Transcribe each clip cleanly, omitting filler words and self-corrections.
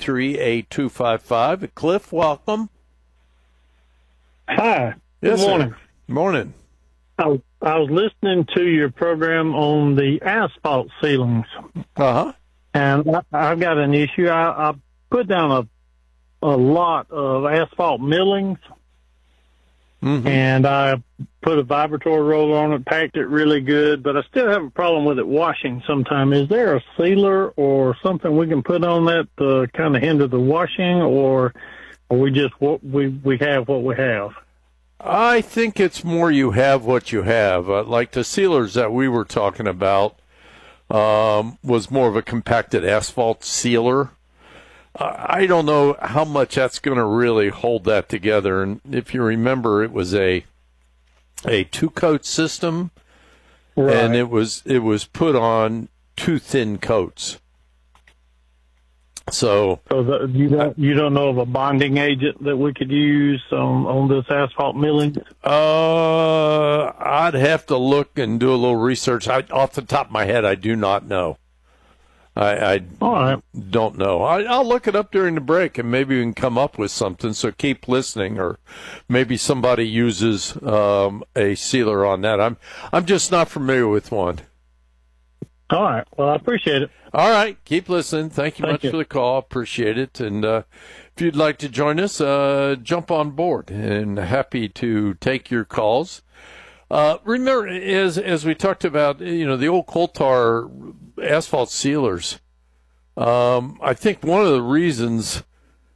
833-8255. Cliff, welcome. Hi. Yes, Good morning. Sir. Morning. I was listening to your program on the asphalt ceilings, and I've got an issue. I put down a lot of asphalt millings, and I put a vibrator roller on it, packed it really good, but I still have a problem with it washing sometime. Is there a sealer or something we can put on that to kind of hinder the washing, or we just we have what we have? I think it's more you have what you have. Like the sealers that we were talking about was more of a compacted asphalt sealer. I don't know how much that's going to really hold that together. And if you remember, it was a two-coat system, right, and it was put on two thin coats. So you don't know of a bonding agent that we could use on this asphalt milling? I'd have to look and do a little research. Off the top of my head, I do not know. I don't know. I'll look it up during the break, and maybe we can come up with something. So keep listening, or maybe somebody uses a sealer on that. I'm just not familiar with one. All right. Well, I appreciate it. All right. Keep listening. Thank you much for the call. Appreciate it. And if you'd like to join us, jump on board, and happy to take your calls. Remember, as we talked about, the old coal tar asphalt sealers, I think one of the reasons,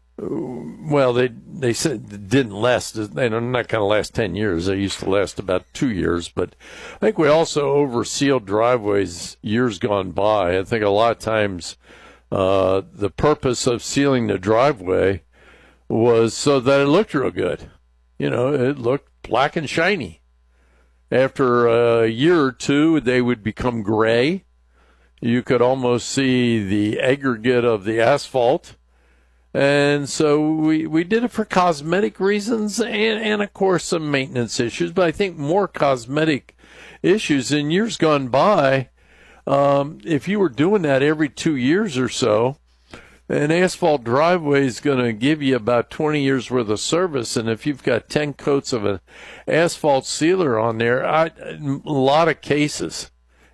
they said it didn't last. They're not going to last 10 years. They used to last about 2 years. But I think we also oversealed driveways years gone by. I think a lot of times the purpose of sealing the driveway was so that it looked real good. It looked black and shiny. After a year or two, they would become gray. You could almost see the aggregate of the asphalt. And so we did it for cosmetic reasons and, of course, some maintenance issues. But I think more cosmetic issues. In years gone by, if you were doing that every 2 years or so, an asphalt driveway is going to give you about 20 years worth of service. And if you've got 10 coats of an asphalt sealer on there, in a lot of cases,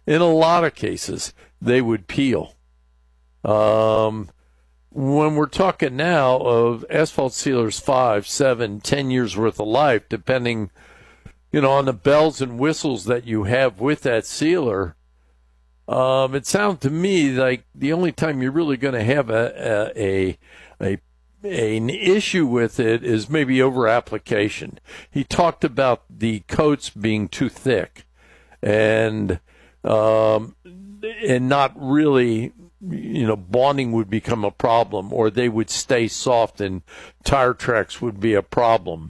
they would peel. When we're talking now of asphalt sealers 5, 7, 10 years worth of life, depending, on the bells and whistles that you have with that sealer, it sounds to me like the only time you're really going to have an issue with it is maybe over application. He talked about the coats being too thick and not really, bonding would become a problem, or they would stay soft and tire tracks would be a problem.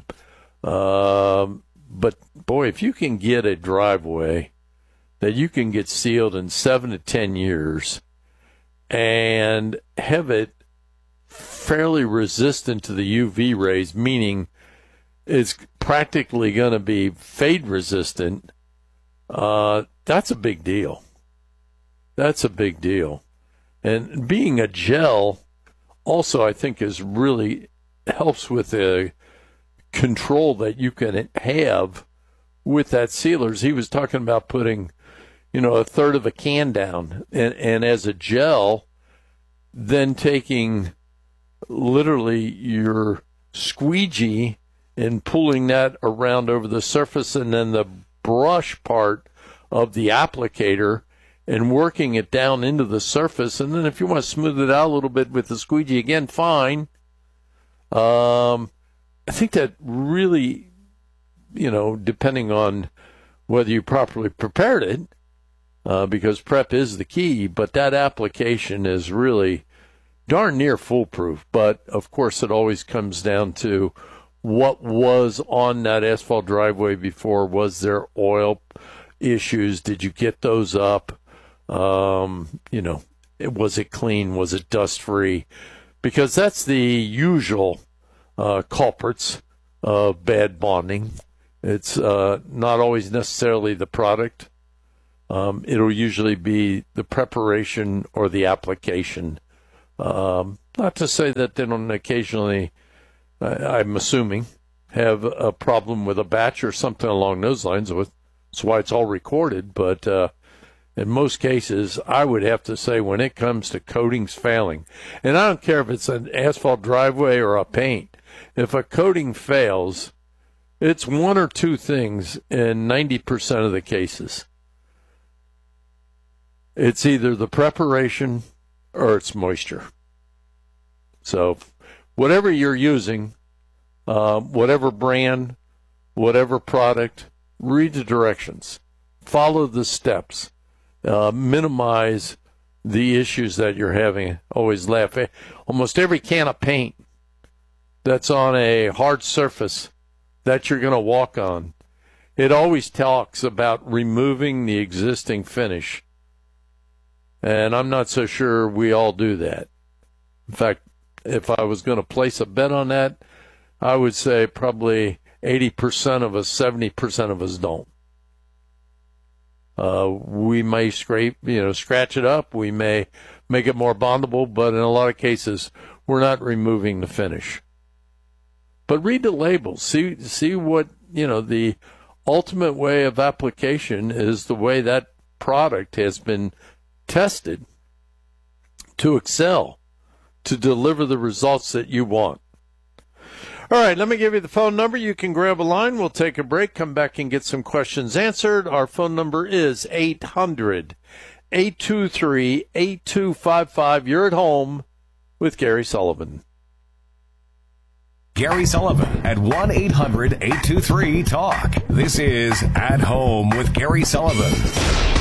But boy, if you can get a driveway that you can get sealed in 7 to 10 years and have it fairly resistant to the UV rays, meaning it's practically going to be fade resistant, that's a big deal. That's a big deal. And being a gel also, I think, really helps with the control that you can have with that sealers. He was talking about putting, a third of a can down, and as a gel, then taking literally your squeegee and pulling that around over the surface, and then the brush part of the applicator and working it down into the surface. And then if you want to smooth it out a little bit with the squeegee, again, fine. I think that really, depending on whether you properly prepared it, because prep is the key, but that application is really darn near foolproof. But, of course, it always comes down to what was on that asphalt driveway before. Was there oil issues? Did you get those up? Was it clean? Was it dust-free? Because that's the usual culprits of bad bonding. It's not always necessarily the product. It'll usually be the preparation or the application Not to say that they don't occasionally, I'm assuming, have a problem with a batch or something along those lines. That's why it's all recorded. But in most cases, I would have to say when it comes to coatings failing, and I don't care if it's an asphalt driveway or a paint, if a coating fails, it's one or two things in 90% of the cases. It's either the preparation or it's moisture. So whatever you're using, whatever brand, whatever product, read the directions, follow the steps, minimize the issues that you're having. Always laugh. Almost every can of paint that's on a hard surface that you're going to walk on, it always talks about removing the existing finish. And I'm not so sure we all do that. In fact, if I was going to place a bet on that, I would say probably 80% of us, 70% of us don't. We may scratch it up. We may make it more bondable, but in a lot of cases, we're not removing the finish. But read the labels. See what, the ultimate way of application is the way that product has been tested to excel, to deliver the results that you want. All right, let me give you the phone number. You can grab a line. We'll take a break, come back and get some questions answered. Our phone number is 800-823-8255. You're at home with Gary Sullivan. Gary Sullivan at 1-800-823-TALK. This is At Home with Gary Sullivan.